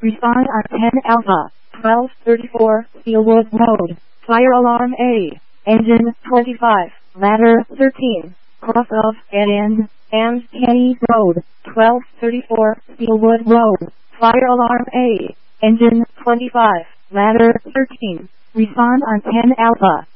Respond on 10 Alpha, 1234, Steelwood Road. Fire alarm A. Engine 25, ladder 13, cross of NN and Kenny Road, 1234, Steelwood Road. Fire alarm A. Engine 25, ladder 13. Respond on 10 Alpha.